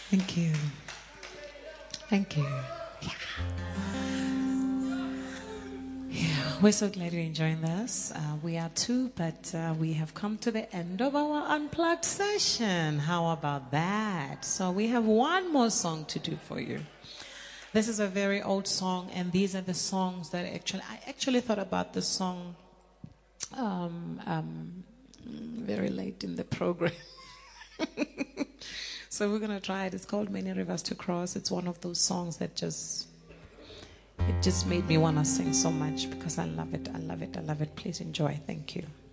Thank you. Thank you. Yeah, we're so glad you're enjoying this. We are too, but we have come to the end of our unplugged session. How about that? So we have one more song to do for you. This is a very old song, and these are the songs that I actually thought about this song very late in the program. So we're going to try it. It's called Many Rivers to Cross. It's one of those songs that just made me want to sing so much because I love it. I love it. I love it. Please enjoy. Thank you.